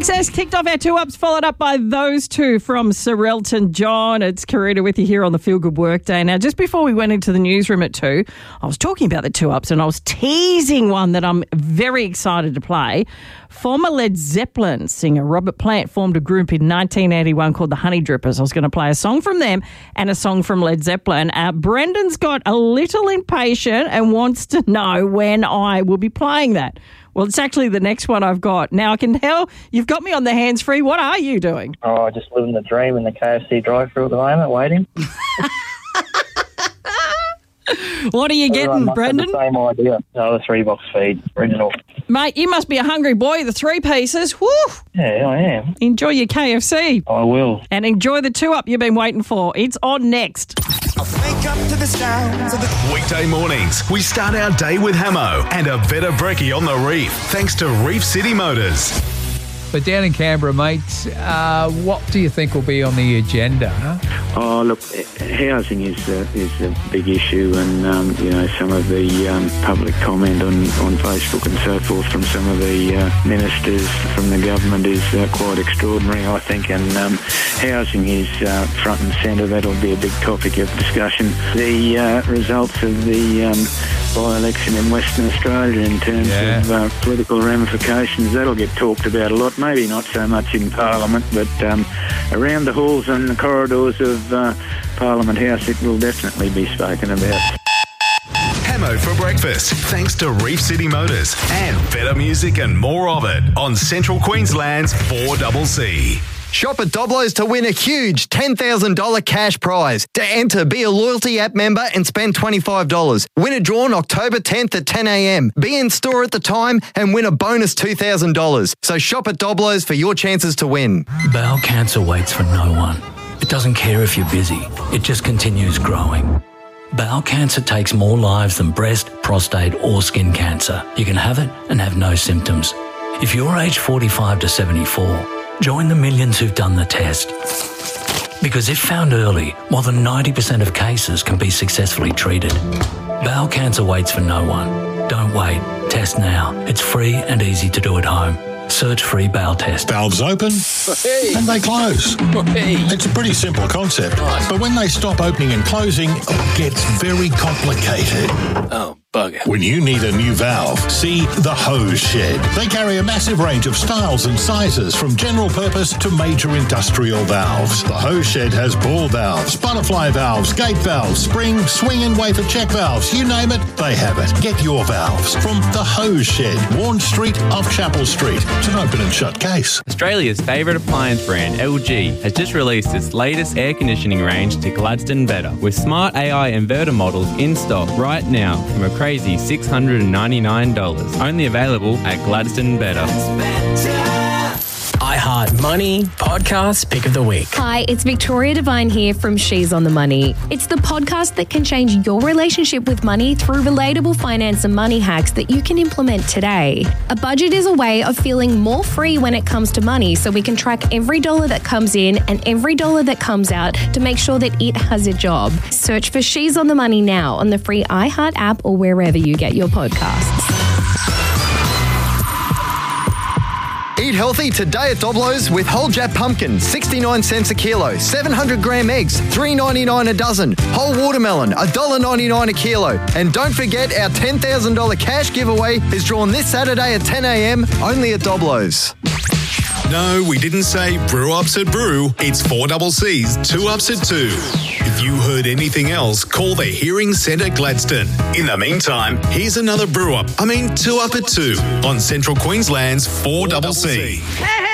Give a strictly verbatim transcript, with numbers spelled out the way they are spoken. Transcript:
Excess kicked off our two ups, followed up by those two from Sir Elton John. It's Karita with you here on the Feel Good Workday. Now, just before we went into the newsroom at two, I was talking about the two ups and I was teasing one that I'm very excited to play. Former Led Zeppelin singer Robert Plant formed a group in nineteen eighty-one called the Honey Drippers. I was going to play a song from them and a song from Led Zeppelin. Uh, Brendan's got a little impatient and wants to know when I will be playing that. Well, it's actually the next one I've got. Now, I can tell you've got me on the hands-free. What are you doing? Oh, just living the dream in the K F C drive-thru at the moment, waiting. What are you getting, Brendan? The same idea. Oh, the three-box feed, original. Mate, you must be a hungry boy. The three pieces. Woo! Yeah, I am. Enjoy your K F C. I will. And enjoy the two-up you've been waiting for. It's on next. Wake up to the sounds of the Weekday mornings, we start our day with Hamo and a better brekkie on the reef, thanks to Reef City Motors. But down in Canberra, mate, uh, what do you think will be on the agenda? Huh? Oh, look, housing is a, is a big issue, and um, you know, some of the um, public comment on, on Facebook and so forth from some of the uh, ministers from the government is uh, quite extraordinary, I think, and um, housing is uh, front and centre. That'll be a big topic of discussion. The uh, results of the um, by-election in Western Australia in terms yeah. of uh, political ramifications, that'll get talked about a lot. Maybe not so much in Parliament, but um, around the halls and the corridors of uh, Parliament House, it will definitely be spoken about. Hamo for breakfast, thanks to Reef City Motors and better music and more of it on Central Queensland's four C C. Shop at Doblo's to win a huge ten thousand dollars cash prize. To enter, be a loyalty app member and spend twenty-five dollars. Winner drawn October tenth at ten a.m. Be in store at the time and win a bonus two thousand dollars. So shop at Doblo's for your chances to win. Bowel cancer waits for no one. It doesn't care if you're busy. It just continues growing. Bowel cancer takes more lives than breast, prostate or skin cancer. You can have it and have no symptoms. If you're aged forty-five to seventy-four, join the millions who've done the test. Because if found early, more than ninety percent of cases can be successfully treated. Bowel cancer waits for no one. Don't wait. Test now. It's free and easy to do at home. Search free bowel test. Valves open hey. and they close. Hey. It's a pretty simple concept. Nice. But when they stop opening and closing, it gets very complicated. Oh, bugger. When you need a new valve, see The Hose Shed. They carry a massive range of styles and sizes from general purpose to major industrial valves. The Hose Shed has ball valves, butterfly valves, gate valves, spring, swing and wafer check valves. You name it, they have it. Get your valves from The Hose Shed, Warren Street off Chapel Street. It's an open and shut case. Australia's favourite appliance brand, L G, has just released its latest air conditioning range to Gladstone Better, with smart A I inverter models in stock right now from a crazy six hundred ninety-nine dollars. Only available at Gladstone Better. iHeart Money Podcast Pick of the Week. Hi, it's Victoria Devine here from She's on the Money. It's the podcast that can change your relationship with money through relatable finance and money hacks that you can implement today. A budget is a way of feeling more free when it comes to money, so we can track every dollar that comes in and every dollar that comes out to make sure that it has a job. Search for She's on the Money now on the free iHeart app or wherever you get your podcasts. Eat healthy today at Doblo's with whole Jap pumpkin, sixty-nine cents a kilo, seven hundred gram eggs, three ninety-nine a dozen, whole watermelon, one dollar ninety-nine a kilo. And don't forget our ten thousand dollars cash giveaway is drawn this Saturday at ten a.m. only at Doblo's. No, we didn't say brew ups at brew. It's four C C's, two ups at two. If you heard anything else, call the Hearing Centre Gladstone. In the meantime, here's another brew up, I mean two up at two, on Central Queensland's four C C. Hey,